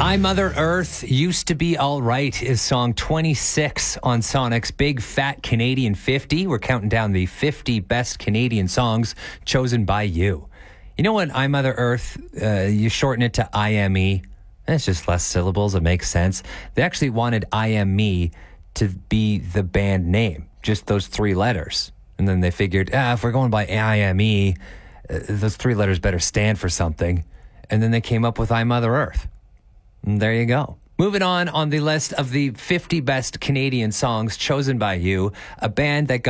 I Mother Earth Used to Be All Right is song 26 on Sonic's Big Fat Canadian 50. We're counting down the 50 best Canadian songs chosen by you. You know what, I Mother Earth, you shorten it to IME. It's just less syllables. It makes sense. They actually wanted IME to be the band name, just those three letters. And then they figured, if we're going by IME, those three letters better stand for something. And then they came up with I Mother Earth. And there you go. Moving on the list of the 50 best Canadian songs chosen by you, a band that got